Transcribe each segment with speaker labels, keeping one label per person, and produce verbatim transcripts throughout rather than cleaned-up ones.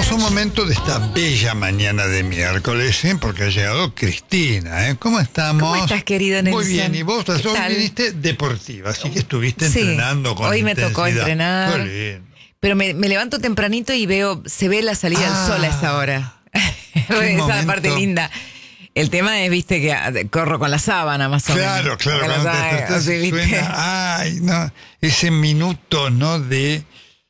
Speaker 1: Llegamos a un momento de esta bella mañana de miércoles, ¿eh? Porque ha llegado Cristina, ¿eh? ¿Cómo estamos?
Speaker 2: ¿Cómo estás, querido Nelson?
Speaker 1: Muy bien, y vos hoy viniste deportiva, así que estuviste
Speaker 2: sí,
Speaker 1: entrenando con
Speaker 2: hoy me
Speaker 1: intensidad.
Speaker 2: tocó entrenar.
Speaker 1: Muy bien.
Speaker 2: Pero me, me levanto tempranito y veo, se ve la salida
Speaker 1: Ah,
Speaker 2: del sol a esa hora. Esa es la parte linda. El tema es, viste, que corro con la sábana más o
Speaker 1: claro,
Speaker 2: menos.
Speaker 1: Claro, claro.
Speaker 2: Cuando te despertás
Speaker 1: y suena, ay, no, ese minuto, ¿no? De,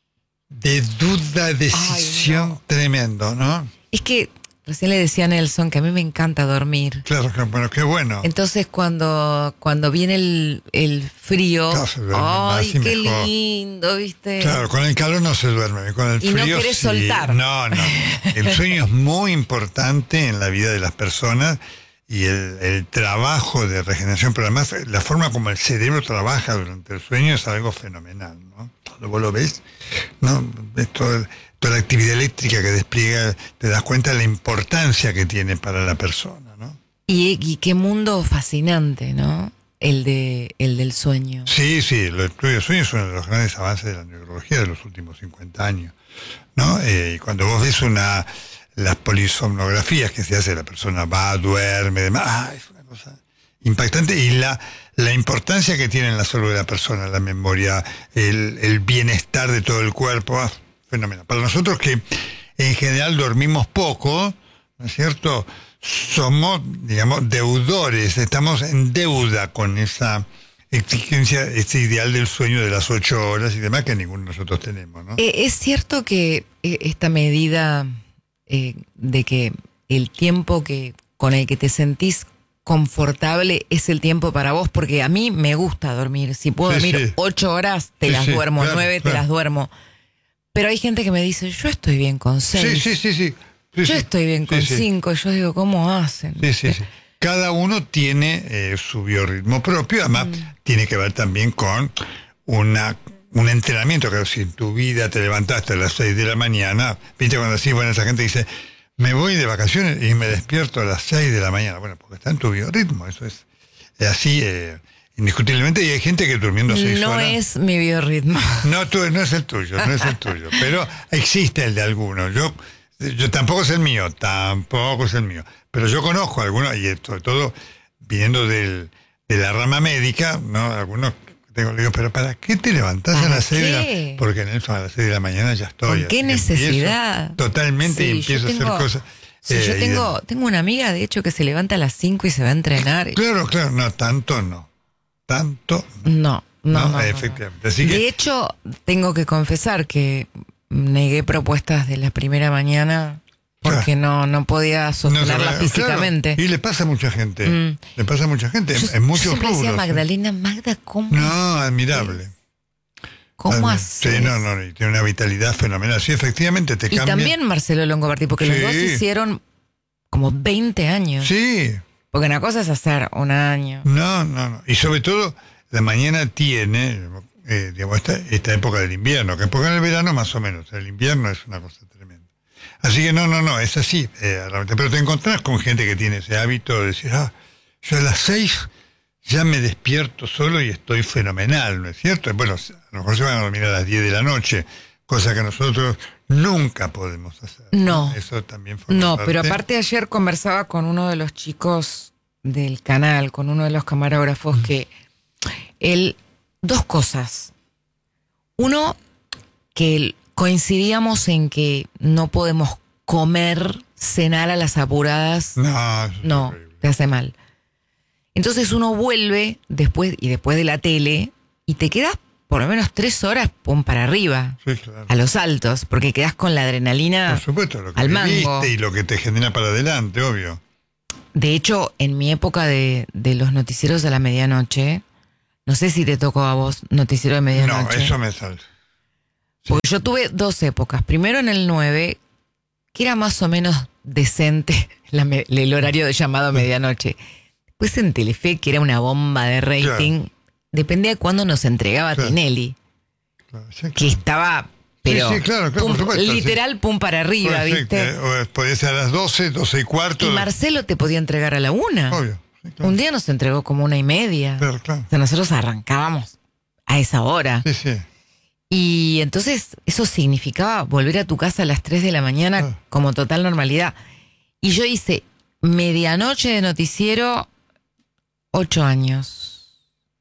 Speaker 1: de duda, decisión, ay, no. Tremendo, ¿no? Es
Speaker 2: que recién le decía a Nelson que a mí me encanta dormir.
Speaker 1: Claro, bueno, qué bueno.
Speaker 2: Entonces cuando, cuando viene el, el frío, claro, ay, qué mejor. Lindo, ¿viste?
Speaker 1: Claro, con el calor no se duerme, con el
Speaker 2: y
Speaker 1: frío
Speaker 2: no querés
Speaker 1: sí.
Speaker 2: soltar.
Speaker 1: No, no. El sueño es muy importante en la vida de las personas y el, el trabajo de regeneración, pero además la forma como el cerebro trabaja durante el sueño es algo fenomenal, ¿no? Cuando vos lo ves, ¿no? Ves todo, toda la actividad eléctrica que despliega, te das cuenta de la importancia que tiene para la persona, ¿no?
Speaker 2: Y, y qué mundo fascinante, ¿no? El de el del sueño.
Speaker 1: Sí, sí, el estudio del sueño es uno de los grandes avances de la neurología de los últimos cincuenta años, ¿no? Eh, y cuando vos ves una las polisomnografías que se hace, la persona va, duerme, demás, ah, es una cosa impactante, y la, la importancia que tiene en la salud de la persona, la memoria, el, el bienestar de todo el cuerpo, ah, fenomenal. Para nosotros que en general dormimos poco, ¿no es cierto?, somos, digamos, deudores, estamos en deuda con esa exigencia, ese ideal del sueño de las ocho horas y demás que ninguno de nosotros tenemos, ¿no?
Speaker 2: Eh, es cierto que esta medida eh, de que el tiempo que con el que te sentís confortable es el tiempo para vos, porque a mí me gusta dormir. Si puedo sí, dormir sí. ocho horas, te sí, las sí, duermo, claro, nueve, claro. te las duermo. Pero hay gente que me dice, yo estoy bien con seis.
Speaker 1: Sí, sí, sí, sí. Sí,
Speaker 2: yo
Speaker 1: sí.
Speaker 2: estoy bien con sí, cinco. Sí. Yo digo, ¿cómo hacen?
Speaker 1: Sí, sí, sí. Cada uno tiene eh, su biorritmo propio, además mm. tiene que ver también con una, un entrenamiento. Claro, si en tu vida te levantaste a las seis de la mañana, viste cuando así, bueno, esa gente dice, me voy de vacaciones y me despierto a las seis de la mañana. Bueno, porque está en tu biorritmo, eso es, es así, eh, indiscutiblemente, y hay gente que durmiendo seis
Speaker 2: no
Speaker 1: horas.
Speaker 2: No es mi biorritmo.
Speaker 1: No, tú, no es el tuyo, no es el tuyo, pero existe el de algunos. Yo, yo tampoco es el mío, tampoco es el mío, pero yo conozco a algunos, y sobre todo viniendo del, de la rama médica, ¿no? Algunos tengo, le digo, pero ¿para qué te levantás a las seis de la Porque en eso a las seis de la mañana ya estoy.
Speaker 2: ¿Con qué necesidad?
Speaker 1: Totalmente,
Speaker 2: sí,
Speaker 1: y empiezo
Speaker 2: tengo,
Speaker 1: a hacer cosas.
Speaker 2: Sí, eh, yo tengo, de... tengo una amiga, de hecho, que se levanta a las cinco y se va a entrenar.
Speaker 1: Claro, claro, no, tanto no. Tanto
Speaker 2: no. No, no,
Speaker 1: no,
Speaker 2: no
Speaker 1: efectivamente.
Speaker 2: No.
Speaker 1: Así que...
Speaker 2: De hecho, tengo que confesar que negué propuestas de la primera mañana porque claro. no, no podía sostenerla no, físicamente.
Speaker 1: Claro. Y le pasa a mucha gente. Mm. Le pasa a mucha gente.
Speaker 2: Yo,
Speaker 1: en muchos
Speaker 2: yo siempre
Speaker 1: rubros.
Speaker 2: decía, Magdalena, Magda, ¿cómo?
Speaker 1: No, admirable.
Speaker 2: ¿Cómo haces?
Speaker 1: Sí, no, no, y tiene una vitalidad fenomenal. Sí, efectivamente te cambia.
Speaker 2: Y también Marcelo Longobardi, porque sí. los dos hicieron como veinte años.
Speaker 1: Sí.
Speaker 2: Porque una cosa es hacer un año.
Speaker 1: No, no, no. Y sobre todo, la mañana tiene, eh, digamos, esta, esta época del invierno, que porque en el verano más o menos, el invierno es una cosa tremenda. Así que no, no, no, es así. Eh, realmente. Pero te encontrás con gente que tiene ese hábito de decir, ah, yo a las seis ya me despierto solo y estoy fenomenal, ¿no es cierto? Bueno, a lo mejor se van a dormir a las diez de la noche, cosa que nosotros nunca podemos hacer.
Speaker 2: No.
Speaker 1: ¿no? Eso también forma
Speaker 2: No,
Speaker 1: parte.
Speaker 2: Pero aparte ayer conversaba con uno de los chicos del canal, con uno de los camarógrafos, mm. que él, dos cosas. Uno, que él, coincidíamos en que no podemos comer, cenar a las apuradas.
Speaker 1: No,
Speaker 2: no, te hace mal. Entonces uno vuelve después y después de la tele y te quedas por lo menos tres horas pum para arriba,
Speaker 1: sí, claro.
Speaker 2: a los altos, porque quedas con la adrenalina
Speaker 1: por supuesto, lo que
Speaker 2: al mango.
Speaker 1: Y lo que te genera para adelante, obvio.
Speaker 2: De hecho, en mi época de, de los noticieros de la medianoche, no sé si te tocó a vos noticiero de medianoche.
Speaker 1: No, eso me sale. Sí.
Speaker 2: Porque yo tuve dos épocas. Primero en el nueve, que era más o menos decente la, el horario de llamado a medianoche. Después en Telefe, que era una bomba de rating, claro. dependía de cuándo nos entregaba claro. Tinelli. Claro, sí, claro. Que estaba, pero
Speaker 1: sí, sí, claro, claro,
Speaker 2: pum,
Speaker 1: por supuesto,
Speaker 2: literal sí. pum para arriba,
Speaker 1: pues,
Speaker 2: ¿viste?
Speaker 1: Sí, que, podía ser a las doce, doce y cuarto.
Speaker 2: Y Marcelo te podía entregar a la una.
Speaker 1: Obvio. Sí, claro.
Speaker 2: Un día nos entregó como una y media.
Speaker 1: Claro, claro.
Speaker 2: O sea, nosotros arrancábamos a esa hora.
Speaker 1: Sí, sí.
Speaker 2: Y entonces eso significaba volver a tu casa a las tres de la mañana
Speaker 1: Ah.
Speaker 2: como total normalidad. Y yo hice medianoche de noticiero ocho años.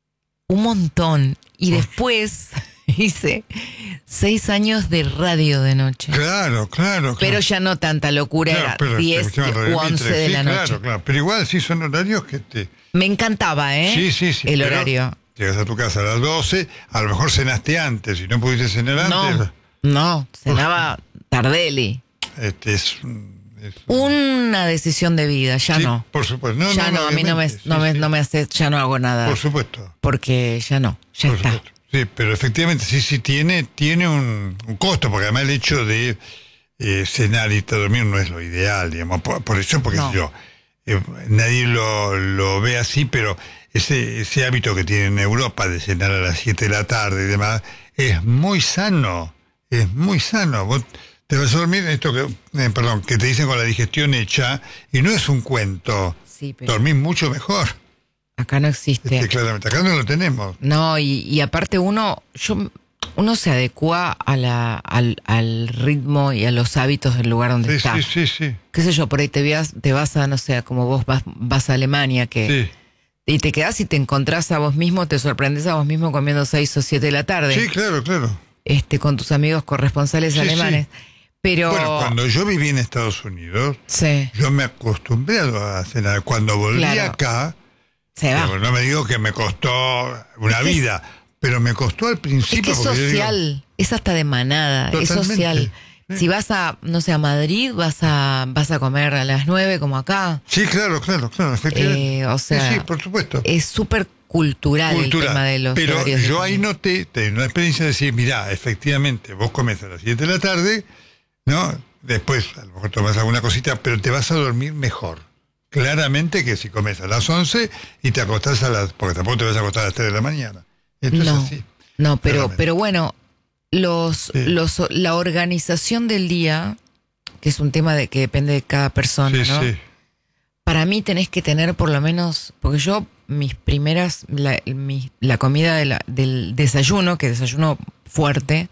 Speaker 2: Un montón. Y
Speaker 1: Ocho.
Speaker 2: después hice seis años de radio de noche.
Speaker 1: Claro, claro.
Speaker 2: Pero
Speaker 1: claro.
Speaker 2: ya no tanta locura,
Speaker 1: Claro,
Speaker 2: era
Speaker 1: pero
Speaker 2: diez
Speaker 1: te escuchaban Radio
Speaker 2: u once
Speaker 1: Mitre,
Speaker 2: de
Speaker 1: sí,
Speaker 2: la noche.
Speaker 1: Claro, claro. Pero igual sí son horarios que te...
Speaker 2: Me encantaba, ¿eh?
Speaker 1: Sí, sí, sí.
Speaker 2: El
Speaker 1: pero
Speaker 2: horario.
Speaker 1: Llegas a tu casa a las doce, a lo mejor cenaste antes, si no pudiste cenar antes...
Speaker 2: No, no, cenaba Tardelli.
Speaker 1: Este es, un- es
Speaker 2: Una decisión de vida, ya
Speaker 1: sí,
Speaker 2: no.
Speaker 1: por supuesto. No,
Speaker 2: ya no, a mí no me,
Speaker 1: obviamente,
Speaker 2: no,
Speaker 1: sí,
Speaker 2: me,
Speaker 1: sí.
Speaker 2: no me hace, ya no hago nada.
Speaker 1: Por supuesto.
Speaker 2: Porque ya no, ya
Speaker 1: Por
Speaker 2: está.
Speaker 1: supuesto. Sí, pero efectivamente sí, sí tiene, tiene un, un costo, porque además el hecho de eh, cenar y irte a dormir no es lo ideal, digamos. Por, por eso, porque
Speaker 2: No.
Speaker 1: yo, eh, nadie lo, lo ve así, pero ese, ese hábito que tiene en Europa de cenar a las siete de la tarde y demás, es muy sano, es muy sano. Vos te vas a dormir, esto que, eh, perdón, que te dicen con la digestión hecha, y no es un cuento,
Speaker 2: Sí, pero
Speaker 1: dormís mucho mejor.
Speaker 2: acá no existe.
Speaker 1: Este, claramente, acá no lo tenemos.
Speaker 2: No, y, y aparte uno, yo, uno se adecua a la, al, al ritmo y a los hábitos del lugar donde
Speaker 1: Sí,
Speaker 2: está.
Speaker 1: sí, sí, sí.
Speaker 2: Qué sé yo, por ahí te vas, te vas a, no sé, como vos vas, vas a Alemania, que
Speaker 1: Sí.
Speaker 2: y te quedás y te encontrás a vos mismo, te sorprendes a vos mismo comiendo seis o siete de la tarde,
Speaker 1: Sí, claro, claro.
Speaker 2: este, con tus amigos corresponsales
Speaker 1: Sí,
Speaker 2: alemanes. Pero
Speaker 1: Bueno, cuando yo viví en Estados Unidos,
Speaker 2: sí,
Speaker 1: yo me acostumbré a cenar. Cuando volví
Speaker 2: Claro.
Speaker 1: acá,
Speaker 2: se va.
Speaker 1: digo, no me digo que me costó una
Speaker 2: Es que es-
Speaker 1: vida, pero me costó al
Speaker 2: Es
Speaker 1: principio.
Speaker 2: que es
Speaker 1: porque yo digo,
Speaker 2: social, es hasta de manada, es
Speaker 1: Totalmente,
Speaker 2: social.
Speaker 1: sí.
Speaker 2: Si vas a, no sé, a Madrid, vas a, vas a comer a las nueve como acá.
Speaker 1: sí, claro, claro, claro, efectivamente.
Speaker 2: Eh, o sea,
Speaker 1: sí, sí, por supuesto.
Speaker 2: Es súper cultural,
Speaker 1: Cultural.
Speaker 2: el tema de los
Speaker 1: Pero
Speaker 2: horarios de
Speaker 1: yo ahí
Speaker 2: comida.
Speaker 1: noté, tengo una experiencia de decir, mirá, efectivamente, vos comes a las siete de la tarde, ¿no? Después a lo mejor tomas alguna cosita, pero te vas a dormir mejor. Claramente que si comes a las once y te acostás a las... porque tampoco te vas a acostar a las tres de la mañana. Esto es
Speaker 2: No,
Speaker 1: así.
Speaker 2: no, pero,
Speaker 1: Claramente.
Speaker 2: pero bueno, los,
Speaker 1: Sí.
Speaker 2: los, la organización del día, que es un tema de que depende de cada persona,
Speaker 1: Sí,
Speaker 2: ¿no?
Speaker 1: sí.
Speaker 2: Para mí tenés que tener por lo menos, porque yo mis primeras, la, mi- la comida de la- del desayuno, que desayuno fuerte,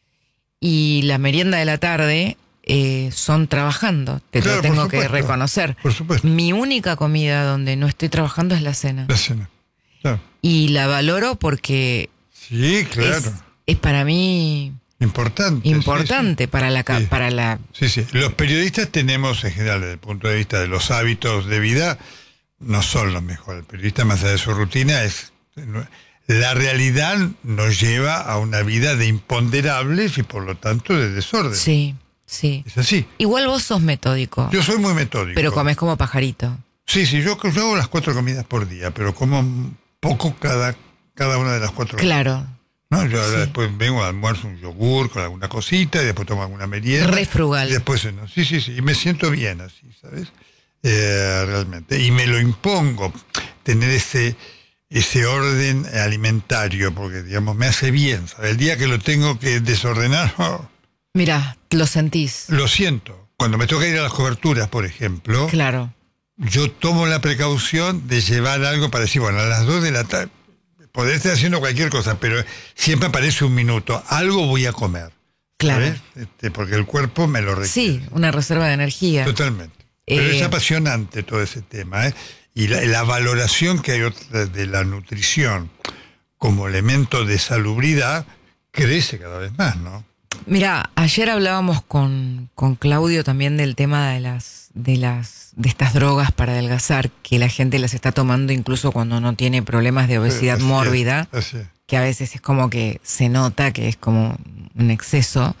Speaker 2: y la merienda de la tarde eh, son trabajando, te
Speaker 1: Claro,
Speaker 2: lo
Speaker 1: por
Speaker 2: tengo que
Speaker 1: supuesto.
Speaker 2: reconocer.
Speaker 1: Por supuesto.
Speaker 2: Mi única comida donde no estoy trabajando es la cena.
Speaker 1: La cena. Claro.
Speaker 2: Y la valoro porque
Speaker 1: Sí, claro.
Speaker 2: es, es para mí
Speaker 1: Importante. sí,
Speaker 2: importante para la ca-
Speaker 1: Sí.
Speaker 2: para la
Speaker 1: Sí, sí. Los periodistas tenemos, en general, desde el punto de vista de los hábitos de vida, no son los mejores. El periodista, más allá de su rutina, es... La realidad nos lleva a una vida de imponderables y, por lo tanto, de desorden.
Speaker 2: sí, sí.
Speaker 1: Es así.
Speaker 2: Igual vos sos metódico,
Speaker 1: Yo soy muy metódico.
Speaker 2: pero comes como pajarito.
Speaker 1: Sí, sí, yo, yo hago las cuatro comidas por día, pero como poco cada, cada una de las cuatro.
Speaker 2: Claro,
Speaker 1: ¿No? Yo ahora
Speaker 2: Sí.
Speaker 1: después vengo, almuerzo un yogur con alguna cosita y después tomo alguna merienda.
Speaker 2: Re frugal.
Speaker 1: Y después, no, sí, sí, sí, y me siento bien así, ¿sabes? Eh, realmente. Y me lo impongo, tener ese, ese orden alimentario, porque, digamos, me hace bien, ¿sabes? El día que lo tengo que desordenar, oh,
Speaker 2: Mira, lo sentís.
Speaker 1: lo siento. Cuando me toca ir a las coberturas, por ejemplo,
Speaker 2: Claro.
Speaker 1: yo tomo la precaución de llevar algo para decir, bueno, a las dos de la tarde, poder estar haciendo cualquier cosa, pero siempre aparece un minuto, algo voy a comer.
Speaker 2: Claro.
Speaker 1: ¿Sabes? Este, porque el cuerpo me lo requiere.
Speaker 2: Sí, una reserva de energía.
Speaker 1: Totalmente. Pero
Speaker 2: Eh,
Speaker 1: es apasionante todo ese tema, ¿eh? Y la, la valoración que hay otra de la nutrición como elemento de salubridad crece cada vez más, ¿no?
Speaker 2: Mira, ayer hablábamos con, con Claudio también del tema de las, de las, de estas drogas para adelgazar, que la gente las está tomando incluso cuando no tiene problemas de obesidad
Speaker 1: Así es,
Speaker 2: mórbida,
Speaker 1: así es.
Speaker 2: que a veces es como que se nota que es como un exceso,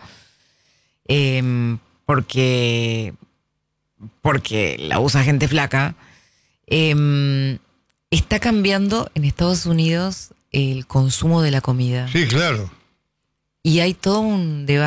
Speaker 2: eh, porque, porque la usa gente flaca. Eh, está cambiando en Estados Unidos el consumo de la comida.
Speaker 1: Sí, claro.
Speaker 2: Y hay todo un debate.